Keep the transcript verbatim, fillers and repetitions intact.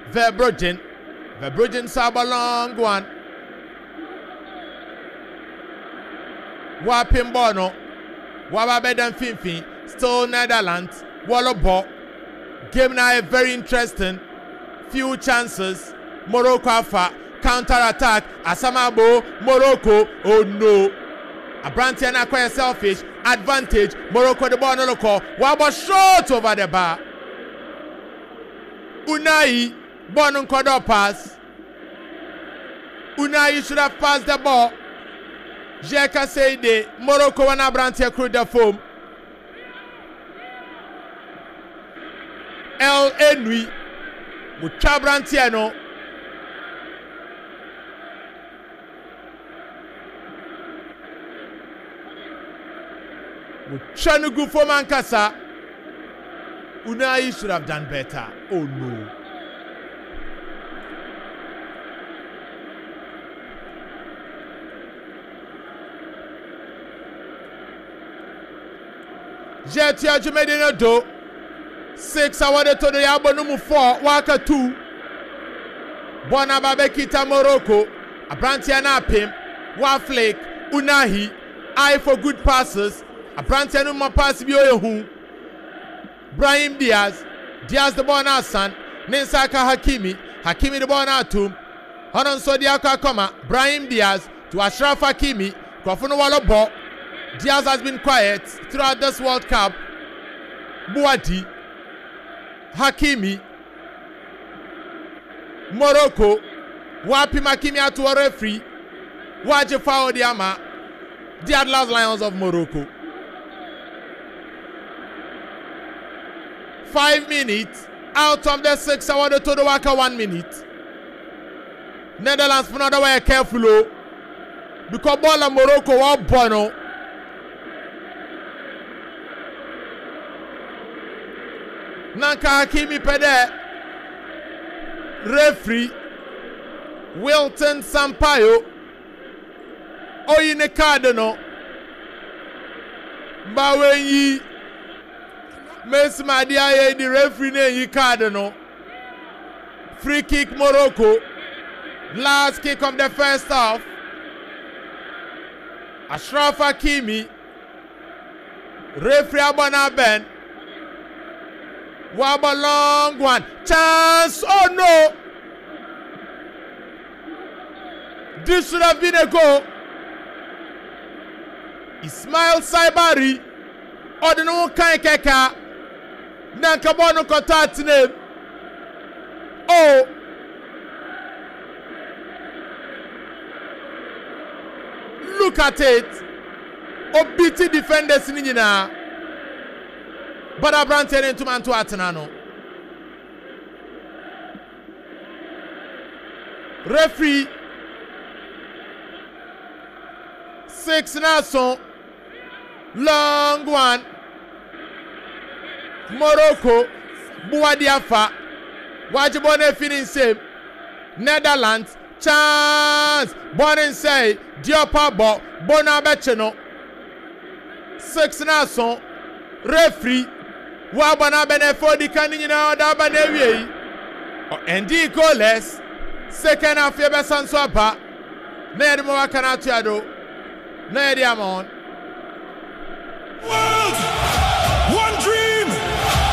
Verbruggen. Verbruggen saba long one. Wapin Bono. Wababeden Finfin. Still Netherlands. Wallo ball. Game now very interesting. Few chances. Morocco afa. Counter attack. Asamabo. Morocco. Oh no. Abrantian acquire selfish. Advantage. Morocco the ball no call. Wabo short over the bar. Unai. Bono Kodo pass. Unai should have passed the ball. Jeka Seide. Morocco and Abrantia crew the foam. El Enui. Muchabrantiano. Muchanugu for Mankasa. Unai should have done better. Oh no. Jetia Jumedino do. Six awarded to the Abonumu four. Waka two. Bona Babekita Morocco. Abrantiana Pim. Waflake. Unahi. Eye for good passes. Abrantiano Mapas Biohu. Brahim Diaz. Diaz the ball now, son. Ninsaka Hakimi. Hakimi the ball now, too. Honon Sodiaka Koma. Brahim Diaz to Ashraf Hakimi. Kofuno Wallo ball. Diaz has been quiet throughout this World Cup. Buati. Hakimi. Morocco. Wapi Hakimi to a referee. Waje foul Diama. The Atlas Lions of Morocco. Five minutes out of the six. I want to the Waka one minute. Netherlands for another way careful. Because ball of Morocco was bono. Nanka Hakimi Pede. Referee. Wilton Sampaio. Oyine Cardano. Bawenyi. Messi Madia the referee name Cardano. Free kick Morocco. Last kick of the first half. Ashraf Hakimi. Referee Abana Ben. Waba long one. Chance. Oh no. This should have been a goal. Ismail Saibari. Odino Kankeka. Nankabono contact name. Oh. Look at it. Obiti defenders Nina. But Abrantian into Mantu Atanano. Referee. Six Nason. Long one. Morocco. Bouadiafa. Wajibone finish same. Netherlands. Chance. Bonin say. Diopa ball. Bona Becheno. Six Nason. Referee. Wabana benefo di kanina da banewi. Endi goalless. Second half yebe sanswapa. Nedi mo wakana tiado. Nedi amon.